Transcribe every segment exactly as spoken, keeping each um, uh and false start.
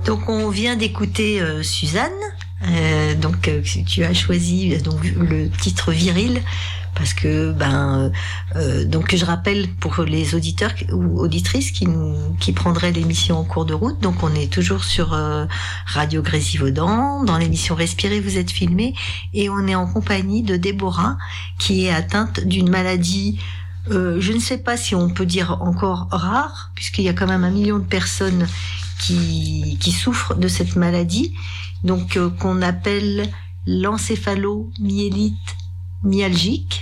Donc on vient d'écouter euh, Suzanne. Euh, donc euh, tu as choisi euh, donc le titre Viril parce que ben euh, donc je rappelle pour les auditeurs ou auditrices qui nous qui prendraient l'émission en cours de route. Donc on est toujours sur euh, Radio Grésivaudan dans l'émission Respirer vous êtes filmé et on est en compagnie de Déborah qui est atteinte d'une maladie. Euh, je ne sais pas si on peut dire encore rare puisqu'il y a quand même un million de personnes qui qui souffrent de cette maladie. Donc euh, qu'on appelle l'encéphalomyélite myalgique,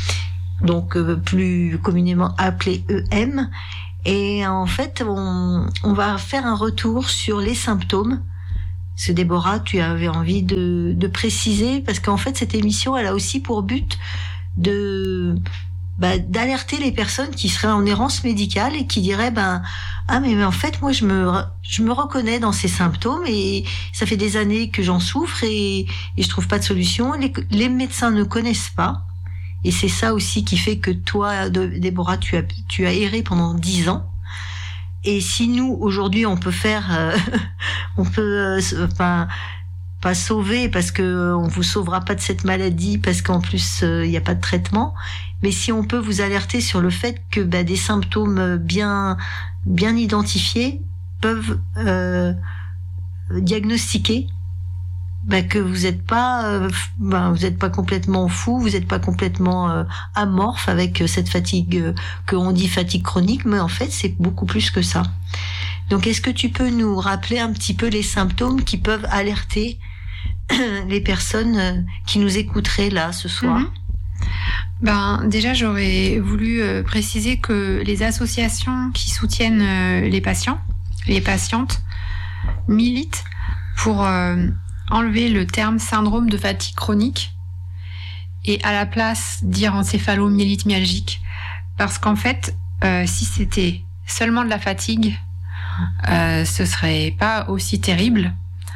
donc euh, plus communément appelé E M. Et en fait, on, on va faire un retour sur les symptômes. Parce que Déborah, tu avais envie de, de préciser, parce qu'en fait, cette émission, elle a aussi pour but de... Bah, d'alerter les personnes qui seraient en errance médicale et qui diraient ben ah mais, mais en fait moi je me je me reconnais dans ces symptômes et ça fait des années que j'en souffre et, et je trouve pas de solution. Les, les médecins ne connaissent pas et c'est ça aussi qui fait que toi Déborah tu as tu as erré pendant dix ans. Et si nous aujourd'hui on peut faire euh, on peut enfin euh, pas sauver parce que on vous sauvera pas de cette maladie parce qu'en plus il euh, n'y a pas de traitement. Mais si on peut vous alerter sur le fait que bah, des symptômes bien bien identifiés peuvent euh, diagnostiquer bah, que vous n'êtes pas euh, bah, vous n'êtes pas complètement fou, vous n'êtes pas complètement euh, amorphe avec cette fatigue euh, qu'on dit fatigue chronique, mais en fait c'est beaucoup plus que ça. Donc est-ce que tu peux nous rappeler un petit peu les symptômes qui peuvent alerter les personnes qui nous écouteraient là ce soir? Mmh. Ben, déjà, j'aurais voulu euh, préciser que les associations qui soutiennent euh, les patients, les patientes, militent pour euh, enlever le terme syndrome de fatigue chronique et à la place dire encéphalomyélite myalgique. Parce qu'en fait, euh, si c'était seulement de la fatigue, euh, ce serait pas aussi terrible.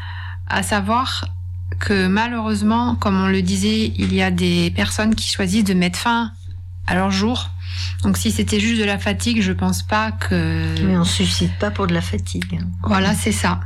À savoir que malheureusement, comme on le disait, il y a des personnes qui choisissent de mettre fin à leur jour. Donc si c'était juste de la fatigue, je pense pas que... Mais on ne suicide pas pour de la fatigue. Voilà, c'est ça.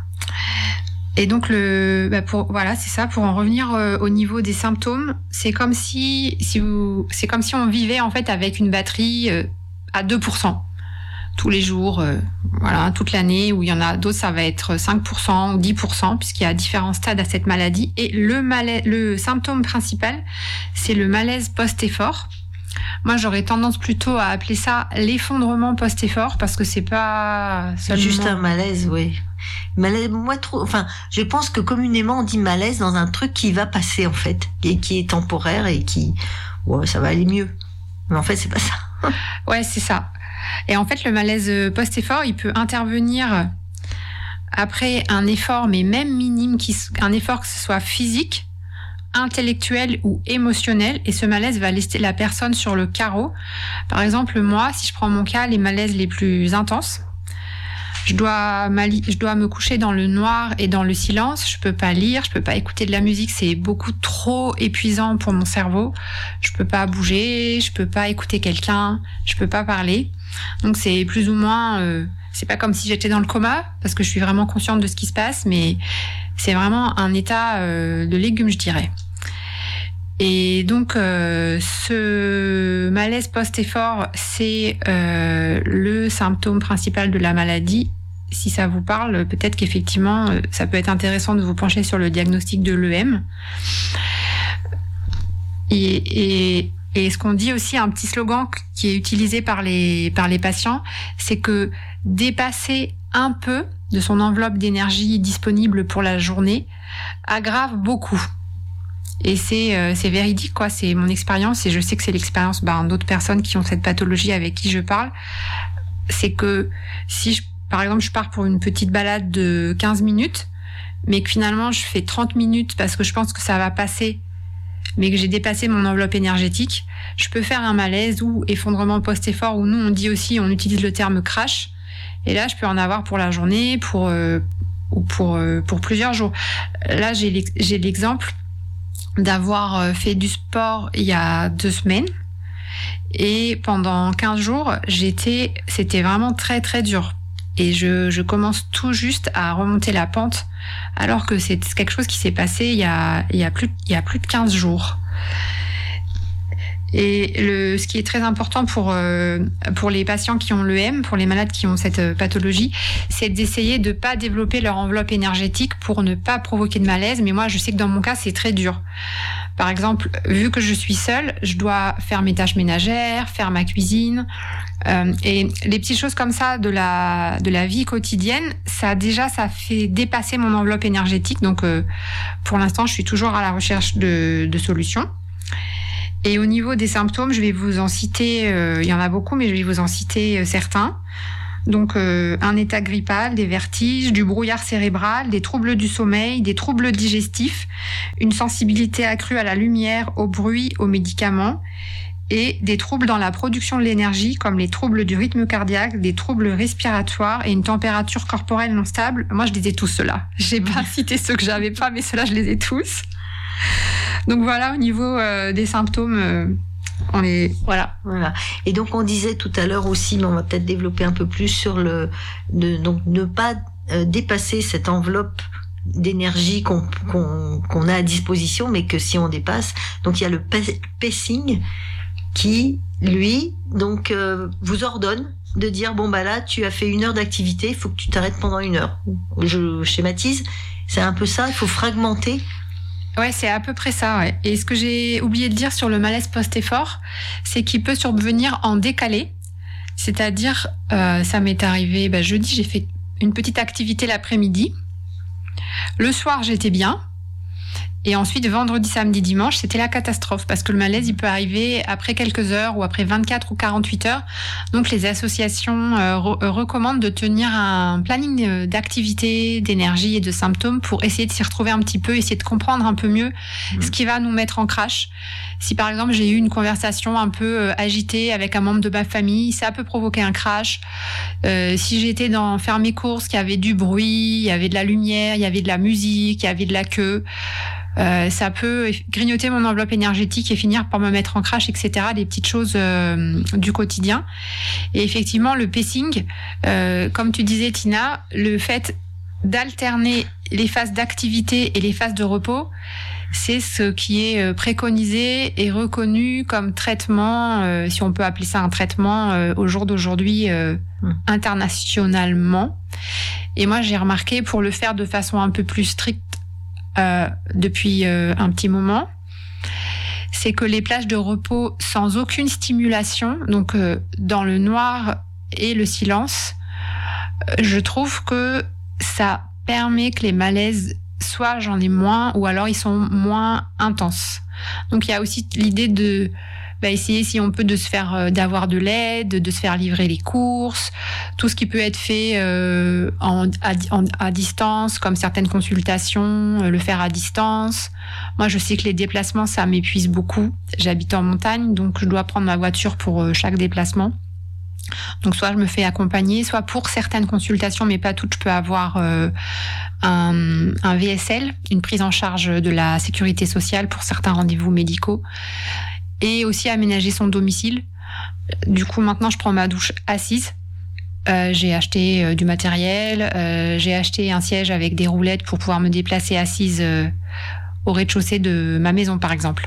Et donc, le, bah pour, voilà, c'est ça. Pour en revenir euh, au niveau des symptômes, c'est comme si, si vous, c'est comme si on vivait en fait avec une batterie euh, à deux pour cent. Tous les jours, euh, voilà, toute l'année, où il y en a d'autres, ça va être cinq pour cent ou dix pour cent, puisqu'il y a différents stades à cette maladie. Et le, malaise, le symptôme principal, c'est le malaise post-effort. Moi, j'aurais tendance plutôt à appeler ça l'effondrement post-effort, parce que c'est pas seulement... Juste un malaise, oui. Malaise, moi, trop, enfin, je pense que communément, on dit malaise dans un truc qui va passer, en fait, et qui est temporaire et qui, ouais, ça va aller mieux. Mais en fait, c'est pas ça. Ouais, c'est ça. Et en fait, le malaise post-effort, il peut intervenir après un effort, mais même minime, qui, un effort que ce soit physique, intellectuel ou émotionnel, et ce malaise va laisser la personne sur le carreau. Par exemple, moi, si je prends mon cas, les malaises les plus intenses, je dois, je dois me coucher dans le noir et dans le silence. Je peux pas lire, je peux pas écouter de la musique, c'est beaucoup trop épuisant pour mon cerveau. Je peux pas bouger, je peux pas écouter quelqu'un, je peux pas parler. Donc c'est plus ou moins, euh, c'est pas comme si j'étais dans le coma, parce que je suis vraiment consciente de ce qui se passe, mais c'est vraiment un état euh, de légume, je dirais. Et donc, euh, ce malaise post-effort, c'est euh, le symptôme principal de la maladie. Si ça vous parle, peut-être qu'effectivement, euh, ça peut être intéressant de vous pencher sur le diagnostic de l'E M. Et, et, et ce qu'on dit aussi, un petit slogan qui est utilisé par les, par les patients, c'est que dépasser un peu de son enveloppe d'énergie disponible pour la journée aggrave beaucoup. Et c'est, euh, c'est véridique, quoi. C'est mon expérience, et je sais que c'est l'expérience ben, d'autres personnes qui ont cette pathologie avec qui je parle. C'est que si, je, par exemple, je pars pour une petite balade de quinze minutes, mais que finalement je fais trente minutes parce que je pense que ça va passer, mais que j'ai dépassé mon enveloppe énergétique, je peux faire un malaise ou effondrement post-effort, où nous on dit aussi, on utilise le terme crash. Et là, je peux en avoir pour la journée, pour euh, ou pour euh, pour plusieurs jours. Là, j'ai l'ex- j'ai l'exemple d'avoir fait du sport il y a deux semaines, et pendant quinze jours, j'étais, c'était vraiment très très dur. et je, je commence tout juste à remonter la pente, alors que c'est quelque chose qui s'est passé il y a, il y a, plus, il y a plus de quinze jours. Et le, ce qui est très important pour, euh, pour les patients qui ont l'E M, pour les malades qui ont cette euh, pathologie, c'est d'essayer de ne pas développer leur enveloppe énergétique pour ne pas provoquer de malaise. Mais moi, je sais que dans mon cas, c'est très dur. Par exemple, vu que je suis seule, je dois faire mes tâches ménagères, faire ma cuisine. Euh, et les petites choses comme ça de la, de la vie quotidienne, ça déjà, ça fait dépasser mon enveloppe énergétique. Donc, euh, pour l'instant, je suis toujours à la recherche de, de solutions. Et au niveau des symptômes, je vais vous en citer, euh, il y en a beaucoup, mais je vais vous en citer euh, certains. Donc, euh, un état grippal, des vertiges, du brouillard cérébral, des troubles du sommeil, des troubles digestifs, une sensibilité accrue à la lumière, au bruit, aux médicaments, et des troubles dans la production de l'énergie, comme les troubles du rythme cardiaque, des troubles respiratoires et une température corporelle non stable. Moi, je les ai tous, ceux-là. J'ai pas cité ceux que j'avais pas, mais ceux-là, je les ai tous. Donc voilà, au niveau euh, des symptômes, euh, on les voilà. Voilà. Et donc on disait tout à l'heure aussi, mais on va peut-être développer un peu plus sur le, de, donc ne pas euh, dépasser cette enveloppe d'énergie qu'on, qu'on, qu'on a à disposition, mais que si on dépasse, donc il y a le pacing qui, lui, donc euh, vous ordonne de dire bon bah là tu as fait une heure d'activité, il faut que tu t'arrêtes pendant une heure. Je schématise, c'est un peu ça, il faut fragmenter. Ouais, c'est à peu près ça, ouais. Et ce que j'ai oublié de dire sur le malaise post-effort, c'est qu'il peut survenir en décalé. C'est-à-dire, euh, ça m'est arrivé, bah, jeudi, j'ai fait une petite activité l'après-midi. Le soir, j'étais bien. Et ensuite, vendredi, samedi, dimanche, c'était la catastrophe parce que le malaise, il peut arriver après quelques heures ou après vingt-quatre ou quarante-huit heures. Donc, les associations euh, re- recommandent de tenir un planning d'activité, d'énergie et de symptômes pour essayer de s'y retrouver un petit peu, essayer de comprendre un peu mieux mmh. ce qui va nous mettre en crash. Si, par exemple, j'ai eu une conversation un peu euh, agitée avec un membre de ma famille, ça peut provoquer un crash. Euh, si j'étais dans faire mes courses, qu'il y avait du bruit, il y avait de la lumière, il y avait de la musique, il y avait de la queue, Euh, ça peut grignoter mon enveloppe énergétique et finir par me mettre en crash, et cetera. Des petites choses euh, du quotidien. Et effectivement, le pacing, euh, comme tu disais, Tina, le fait d'alterner les phases d'activité et les phases de repos, c'est ce qui est préconisé et reconnu comme traitement, euh, si on peut appeler ça un traitement euh, au jour d'aujourd'hui euh, mmh. internationalement. Et moi, j'ai remarqué, pour le faire de façon un peu plus stricte, Euh, depuis euh, un petit moment, c'est que les plages de repos sans aucune stimulation, donc euh, dans le noir et le silence, euh, je trouve que ça permet que les malaises, soit j'en ai moins, ou alors ils sont moins intenses. Donc il y a aussi l'idée de bah, essayer, si on peut, de se faire, euh, d'avoir de l'aide, de se faire livrer les courses, tout ce qui peut être fait euh, en, à, en, à distance, comme certaines consultations, euh, le faire à distance. Moi, je sais que les déplacements, ça m'épuise beaucoup. J'habite en montagne, donc je dois prendre ma voiture pour euh, chaque déplacement. Donc soit je me fais accompagner, soit pour certaines consultations, mais pas toutes, je peux avoir euh, un, un V S L, une prise en charge de la sécurité sociale pour certains rendez-vous médicaux. Et aussi aménager son domicile. Du coup, maintenant, je prends ma douche assise. Euh, j'ai acheté euh, du matériel. Euh, j'ai acheté un siège avec des roulettes pour pouvoir me déplacer assise euh, au rez-de-chaussée de ma maison, par exemple.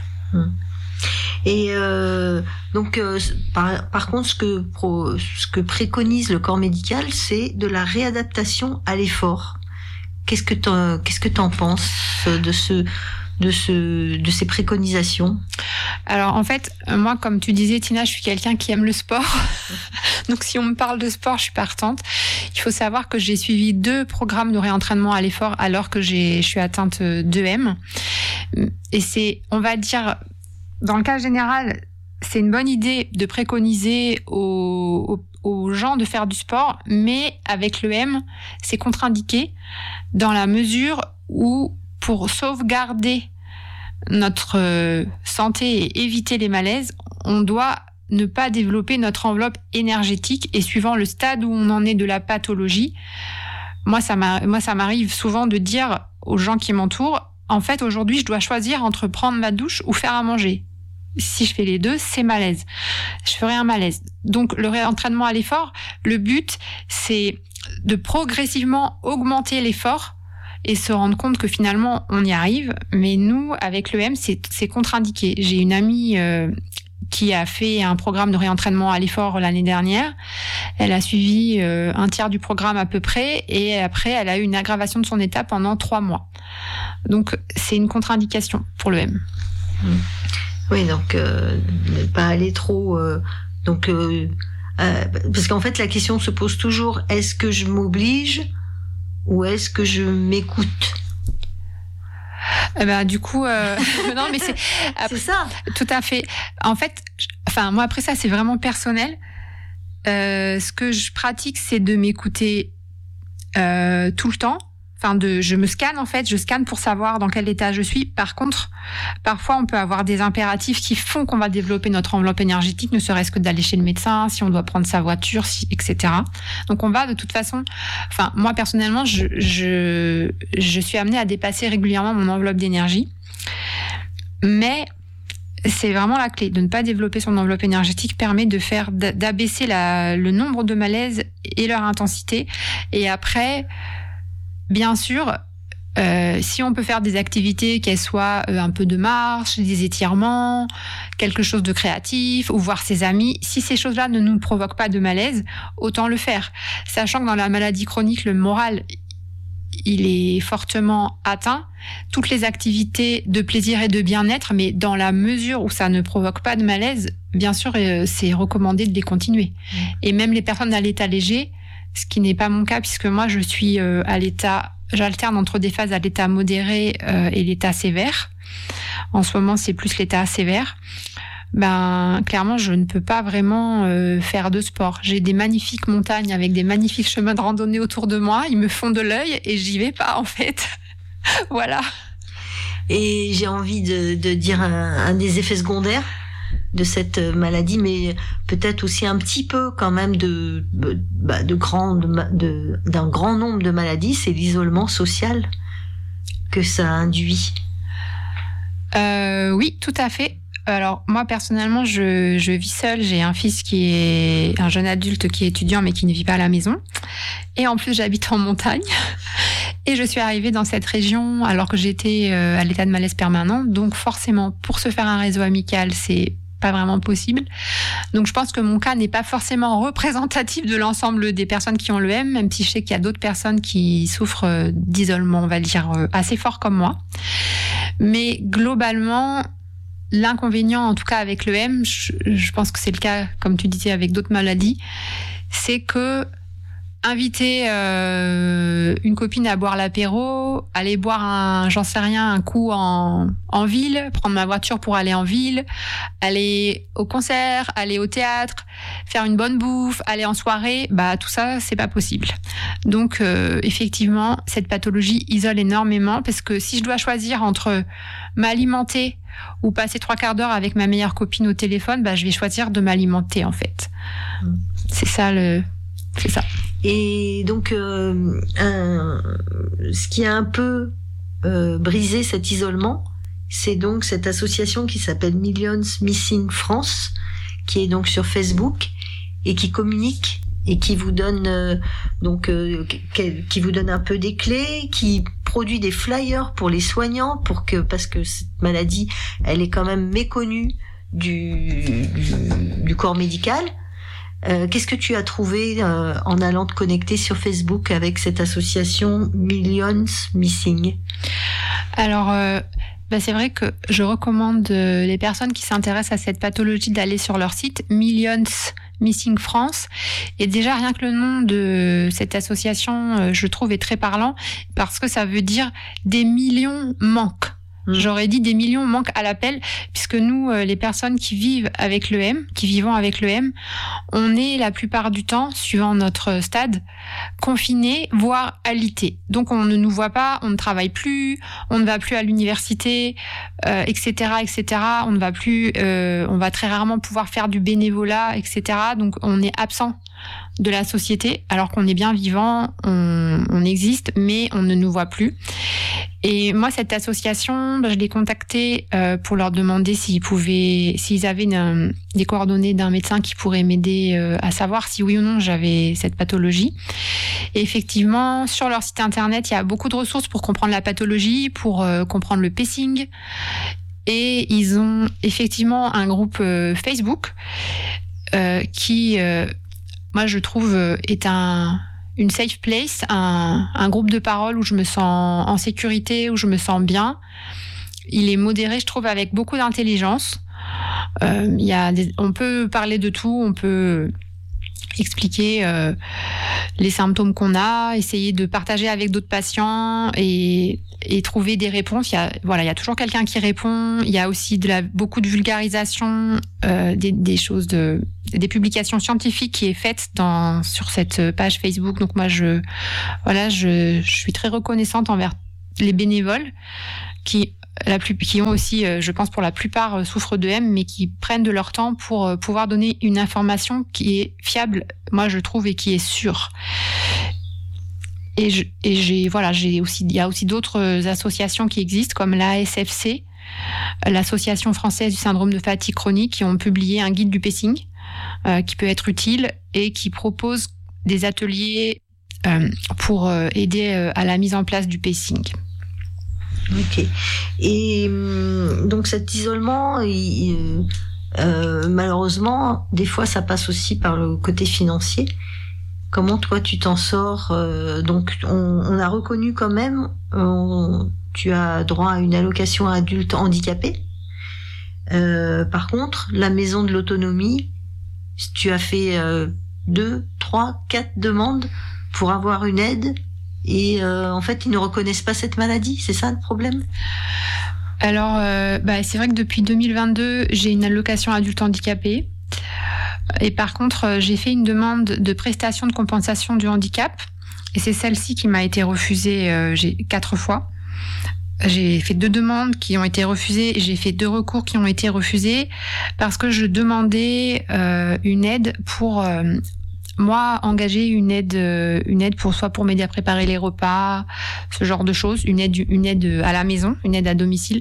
Et euh, donc, euh, par, par contre, ce que, pro, ce que préconise le corps médical, c'est de la réadaptation à l'effort. Qu'est-ce que t'en, qu'est-ce que t'en penses de ce... de ce de ces préconisations? Alors en fait, moi, comme tu disais, Tina, je suis quelqu'un qui aime le sport. Donc si on me parle de sport, je suis partante. Il faut savoir que j'ai suivi deux programmes de réentraînement à l'effort alors que j'ai je suis atteinte d'E M. Et c'est, on va dire, dans le cas général, c'est une bonne idée de préconiser aux, aux, aux gens de faire du sport, mais avec l'E M, c'est contre-indiqué dans la mesure où, pour sauvegarder notre santé et éviter les malaises, on doit ne pas développer notre enveloppe énergétique. Et suivant le stade où on en est de la pathologie, moi ça, moi, ça m'arrive souvent de dire aux gens qui m'entourent, en fait, aujourd'hui, je dois choisir entre prendre ma douche ou faire à manger. Si je fais les deux, c'est malaise. Je ferai un malaise. Donc, le réentraînement à l'effort, le but, c'est de progressivement augmenter l'effort et se rendre compte que finalement on y arrive. Mais nous, avec l'E M, c'est, c'est contre-indiqué. J'ai une amie euh, qui a fait un programme de réentraînement à l'effort l'année dernière. Elle a suivi euh, un tiers du programme à peu près, et après elle a eu une aggravation de son état pendant trois mois. Donc c'est une contre-indication pour l'E M. Mmh. Oui, donc euh, ne pas aller trop... Euh, donc, euh, euh, parce qu'en fait la question se pose toujours, est-ce que je m'oblige ou est-ce que je m'écoute ? Eh ben, du coup, euh... non, mais c'est, c'est ça. Tout à fait. En fait, enfin, moi, après ça, c'est vraiment personnel. Euh, ce que je pratique, c'est de m'écouter euh, tout le temps. Enfin, de, je me scanne, en fait, je scanne pour savoir dans quel état je suis. Par contre, parfois, on peut avoir des impératifs qui font qu'on va développer notre enveloppe énergétique, ne serait-ce que d'aller chez le médecin, si on doit prendre sa voiture, si, et cetera. Donc, on va de toute façon, enfin, moi, personnellement, je, je, je suis amenée à dépasser régulièrement mon enveloppe d'énergie. Mais c'est vraiment la clé. De ne pas développer son enveloppe énergétique permet de faire, d'abaisser la, le nombre de malaises et leur intensité. Et après, bien sûr, euh, si on peut faire des activités, qu'elles soient euh, un peu de marche, des étirements, quelque chose de créatif, ou voir ses amis, si ces choses-là ne nous provoquent pas de malaise, autant le faire. Sachant que dans la maladie chronique, le moral, il est fortement atteint. Toutes les activités de plaisir et de bien-être, mais dans la mesure où ça ne provoque pas de malaise, bien sûr, euh, c'est recommandé de les continuer. Mmh. Et même les personnes à l'état léger, ce qui n'est pas mon cas, puisque moi, je suis euh, à l'état... J'alterne entre des phases à l'état modéré euh, et l'état sévère. En ce moment, c'est plus l'état sévère. Ben, clairement, je ne peux pas vraiment euh, faire de sport. J'ai des magnifiques montagnes avec des magnifiques chemins de randonnée autour de moi. Ils me font de l'œil et j'y vais pas, en fait. Voilà. Et j'ai envie de, de dire un, un des effets secondaires de cette maladie, mais peut-être aussi un petit peu quand même de, de, de grand, de, d'un grand nombre de maladies, c'est l'isolement social que ça induit. Euh, oui, tout à fait. Alors moi personnellement, je, je vis seule. J'ai un fils qui est un jeune adulte qui est étudiant mais qui ne vit pas à la maison. Et en plus, j'habite en montagne. Et je suis arrivée dans cette région alors que j'étais à l'état de malaise permanent. Donc forcément, pour se faire un réseau amical, c'est pas vraiment possible. Donc je pense que mon cas n'est pas forcément représentatif de l'ensemble des personnes qui ont l'E M, même si je sais qu'il y a d'autres personnes qui souffrent d'isolement, on va dire, assez fort comme moi. Mais globalement, l'inconvénient, en tout cas avec l'E M, je, je pense que c'est le cas, comme tu disais, avec d'autres maladies, c'est que inviter euh, une copine à boire l'apéro, aller boire un, j'en sais rien, un coup en, en ville, prendre ma voiture pour aller en ville, aller au concert, aller au théâtre, faire une bonne bouffe, aller en soirée, bah tout ça, c'est pas possible. Donc euh, effectivement, cette pathologie isole énormément parce que si je dois choisir entre m'alimenter ou passer trois quarts d'heure avec ma meilleure copine au téléphone, bah je vais choisir de m'alimenter en fait. Mmh. C'est ça le... C'est ça. Et donc, euh, un, ce qui a un peu euh, brisé cet isolement, c'est donc cette association qui s'appelle Millions Missing France, qui est donc sur Facebook et qui communique et qui vous donne euh, donc euh, qui vous donne un peu des clés, qui produit des flyers pour les soignants, pour que parce que cette maladie, elle est quand même méconnue du, du, du corps médical. Euh, qu'est-ce que tu as trouvé euh, en allant te connecter sur Facebook avec cette association Millions Missing ? Alors, euh, bah c'est vrai que je recommande euh, les personnes qui s'intéressent à cette pathologie d'aller sur leur site Millions Missing France. Et déjà, rien que le nom de cette association, euh, je trouve, est très parlant parce que ça veut dire des millions manquent. J'aurais dit des millions manquent à l'appel, puisque nous, les personnes qui vivent avec l'E M, qui vivons avec l'E M, on est la plupart du temps, suivant notre stade, confinés, voire alités. Donc on ne nous voit pas, on ne travaille plus, on ne va plus à l'université, euh, et cetera, et cetera. On ne va plus, euh, on va très rarement pouvoir faire du bénévolat, et cetera. Donc on est absent de la société, alors qu'on est bien vivant, on, on existe, mais on ne nous voit plus. Et moi, cette association, ben, je l'ai contactée euh, pour leur demander s'ils pouvaient, s'ils avaient une, des coordonnées d'un médecin qui pourrait m'aider euh, à savoir si oui ou non j'avais cette pathologie. Et effectivement, sur leur site internet, il y a beaucoup de ressources pour comprendre la pathologie, pour euh, comprendre le pacing. Et ils ont effectivement un groupe euh, Facebook euh, qui... Euh, moi, je trouve, est un, une safe place, un, un groupe de parole où je me sens en sécurité, où je me sens bien. Il est modéré, je trouve, avec beaucoup d'intelligence. Euh, il y a des, on peut parler de tout, on peut expliquer euh, les symptômes qu'on a, essayer de partager avec d'autres patients et, et trouver des réponses. Il y a, voilà, il y a toujours quelqu'un qui répond. Il y a aussi de la, beaucoup de vulgarisation, euh, des, des choses, de, des publications scientifiques qui est faite dans, sur cette page Facebook. Donc moi, je, voilà, je, je suis très reconnaissante envers les bénévoles qui La plus, qui ont aussi, je pense pour la plupart, souffrent de M, mais qui prennent de leur temps pour pouvoir donner une information qui est fiable, moi je trouve, et qui est sûre. Et, je, et j'ai, voilà, j'ai aussi, il y a aussi d'autres associations qui existent, comme l'A S F C, l'Association française du syndrome de fatigue chronique, qui ont publié un guide du pacing, euh, qui peut être utile et qui propose des ateliers euh, pour aider à la mise en place du pacing. Ok. Et donc cet isolement, il, euh, malheureusement, des fois, ça passe aussi par le côté financier. Comment toi, tu t'en sors? euh, Donc, on, on a reconnu quand même, on, tu as droit à une allocation adulte handicapé. Euh, par contre, la maison de l'autonomie, tu as fait euh, deux, trois, quatre demandes pour avoir une aide. Et euh, en fait, ils ne reconnaissent pas cette maladie, c'est ça le problème? Alors, euh, bah, c'est vrai que depuis deux mille vingt-deux, j'ai une allocation adulte handicapé. Et par contre, j'ai fait une demande de prestation de compensation du handicap. Et c'est celle-ci qui m'a été refusée euh, j'ai, quatre fois. J'ai fait deux demandes qui ont été refusées. J'ai fait deux recours qui ont été refusés parce que je demandais euh, une aide pour... Euh, moi, engager une aide, une aide pour soit pour m'aider à préparer les repas, ce genre de choses, une aide, une aide à la maison, une aide à domicile.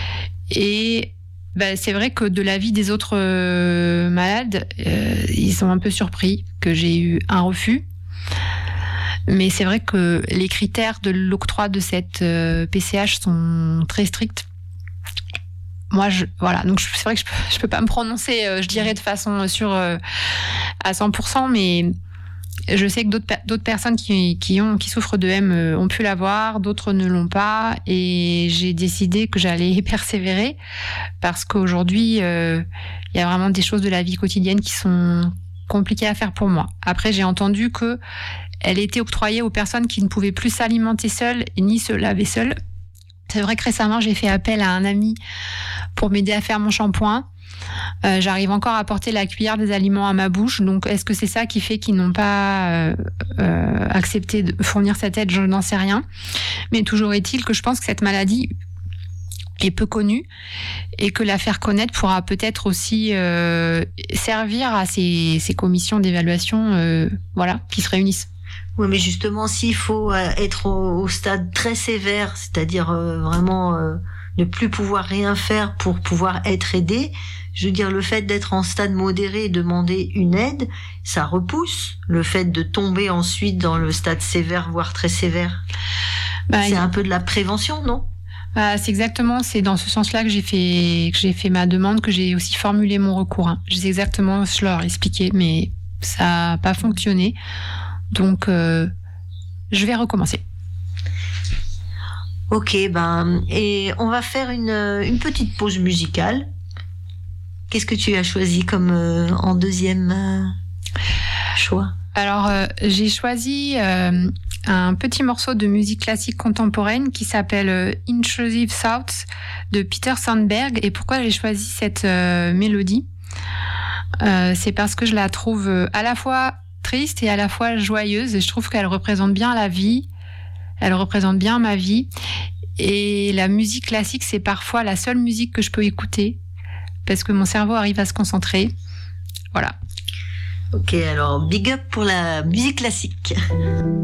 Et ben, c'est vrai que de l'avis des autres euh, malades, euh, ils sont un peu surpris que j'ai eu un refus. Mais c'est vrai que les critères de l'octroi de cette euh, P C H sont très stricts. Moi, je, voilà, donc c'est vrai que je peux, je peux pas me prononcer, euh, je dirais de façon sûre euh, à cent pour cent, mais je sais que d'autres, d'autres personnes qui, qui, ont, qui souffrent de M euh, ont pu l'avoir, d'autres ne l'ont pas, et j'ai décidé que j'allais persévérer parce qu'aujourd'hui, euh, il y a vraiment des choses de la vie quotidienne qui sont compliquées à faire pour moi. Après, j'ai entendu que elle était octroyée aux personnes qui ne pouvaient plus s'alimenter seules ni se laver seules. C'est vrai que récemment, j'ai fait appel à un ami pour m'aider à faire mon shampoing. Euh, j'arrive encore à porter la cuillère des aliments à ma bouche. Donc, est-ce que c'est ça qui fait qu'ils n'ont pas euh, euh, accepté de fournir cette aide? Je n'en sais rien. Mais toujours est-il que je pense que cette maladie est peu connue et que la faire connaître pourra peut-être aussi euh, servir à ces, ces commissions d'évaluation euh, voilà, qui se réunissent. Oui, mais justement, s'il faut être au, au stade très sévère, c'est-à-dire euh, vraiment euh, ne plus pouvoir rien faire pour pouvoir être aidé, je veux dire, le fait d'être en stade modéré et demander une aide, ça repousse le fait de tomber ensuite dans le stade sévère, voire très sévère. Bah, c'est un peu de la prévention, non? Bah, c'est exactement, c'est dans ce sens-là que j'ai fait, que j'ai fait ma demande, que j'ai aussi formulé mon recours. Hein. Je sais exactement, je leur ai expliqué, mais ça n'a pas fonctionné. Donc, euh, je vais recommencer. Ok, ben, et on va faire une, une petite pause musicale. Qu'est-ce que tu as choisi comme euh, en deuxième euh, choix? Alors, euh, j'ai choisi euh, un petit morceau de musique classique contemporaine qui s'appelle euh, Intrusive Thoughts de Peter Sandberg. Et pourquoi j'ai choisi cette euh, mélodie? euh, C'est parce que je la trouve euh, à la fois triste et à la fois joyeuse. Et je trouve qu'elle représente bien la vie. Elle représente bien ma vie. Et la musique classique, c'est parfois la seule musique que je peux écouter parce que mon cerveau arrive à se concentrer. Voilà. Ok, alors big up pour la musique classique.